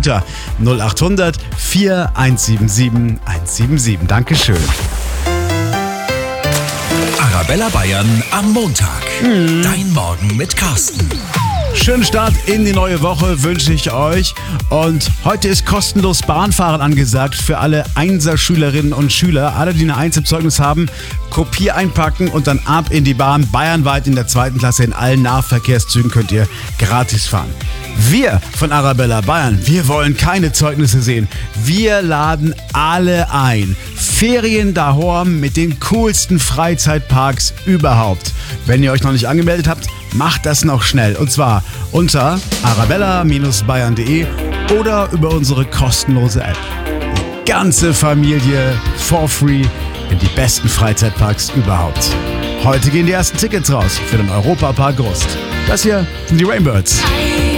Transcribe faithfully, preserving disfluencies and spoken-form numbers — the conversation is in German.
unter null acht hundert vier eins sieben sieben eins sieben sieben. Dankeschön. Arabella Bayern am Montag. Mhm. Dein Morgen mit Carsten. Schönen Start in die neue Woche wünsche ich euch. Und heute ist kostenlos Bahnfahren angesagt für alle Einser-Schülerinnen und Schüler. Alle, die eine Eins im Zeugnis haben, Kopie einpacken und dann ab in die Bahn. Bayernweit in der zweiten Klasse in allen Nahverkehrszügen könnt ihr gratis fahren. Wir von Arabella Bayern, wir wollen keine Zeugnisse sehen. Wir laden alle ein. Ferien daheim mit den coolsten Freizeitparks überhaupt. Wenn ihr euch noch nicht angemeldet habt, macht das noch schnell. Und zwar unter arabella Bindestrich bayern punkt de oder über unsere kostenlose App. Die ganze Familie for free in die besten Freizeitparks überhaupt. Heute gehen die ersten Tickets raus für den Europapark Rust. Das hier sind die Rainbirds.